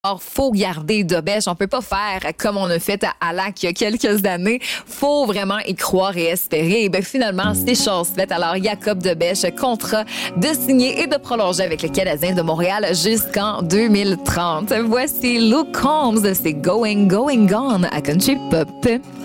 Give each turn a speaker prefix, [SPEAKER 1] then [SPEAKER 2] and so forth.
[SPEAKER 1] Faut garder de bêche. On peut pas faire comme on a fait à Lac il y a quelques années. Faut vraiment y croire et espérer. Et ben finalement, c'est chose faite. Alors, Jacob de Bèche, contrat de signer et de prolonger avec le Canadien de Montréal jusqu'en 2030. Voici Luke Combs, c'est Going, Going, Gone à Country Pop.